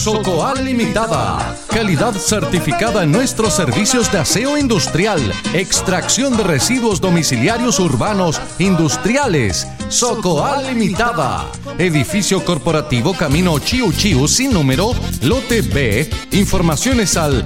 Socoal Limitada, calidad certificada en nuestros servicios de aseo industrial, extracción de residuos domiciliarios urbanos, industriales. Socoal Limitada, edificio corporativo Camino Chiu Chiu sin número, lote B. Informaciones al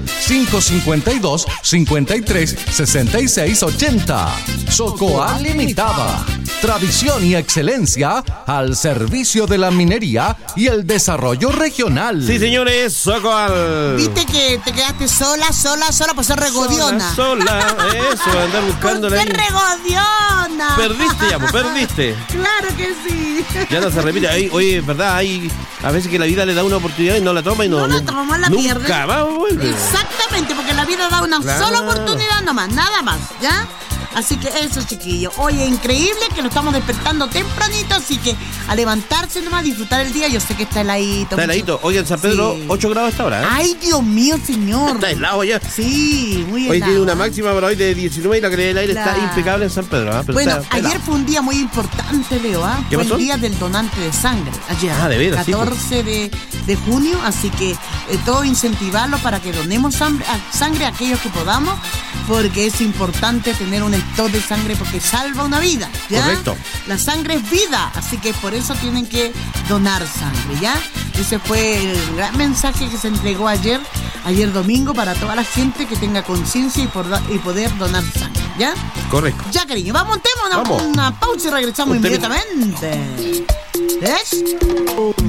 552-53-6680. Socoal Limitada, tradición y excelencia al servicio de la minería y el desarrollo regional. Sí, señores, Socoal. ¿Viste que te quedaste sola, pues ser regodiona? Sola, eso, andar buscándola ahí. ¡Qué regodiona! Perdiste ya, pues, perdiste. Claro que sí. Ya no se repite. Oye, es verdad, hay a veces que la vida le da una oportunidad y no la toma y no la toma, la pierde. Nunca va a volver. Exactamente, porque la vida da una sola oportunidad nomás, nada más, ¿ya? Así que eso, chiquillos. Oye, increíble que nos estamos despertando tempranito, así que a levantarse nomás, disfrutar el día. Yo sé que está heladito. Está heladito. Oye, en San Pedro, sí. 8 grados hasta ahora, ¿eh? Ay, Dios mío, señor. Está helado ya. Sí, muy helado. Hoy tiene una máxima para hoy de 19 y la calidad del aire está impecable en San Pedro, ¿eh? Pero bueno, ayer fue un día muy importante, Leo, ¿ah? ¿Qué pasó? Fue el día del donante de sangre. Ayer, de veras, 14 de junio, así que todo incentivarlo para que donemos sangre a aquellos que podamos, porque es importante tener un stock de sangre porque salva una vida, ¿ya? Correcto. La sangre es vida, así que por eso tienen que donar sangre, ¿ya? Ese fue el gran mensaje que se entregó ayer domingo, para toda la gente que tenga conciencia y poder donar sangre, ¿ya? Correcto. Ya, cariño, vamos una pausa y regresamos inmediatamente. ¿Ves?